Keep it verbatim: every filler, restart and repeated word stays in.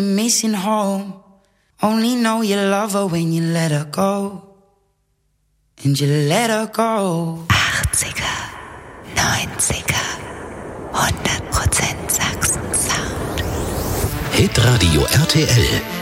Missing home. Only know you love her when you let her go. And you let her go. achtziger, neunziger, hundert Prozent Sachsen Sound. Hitradio R T L.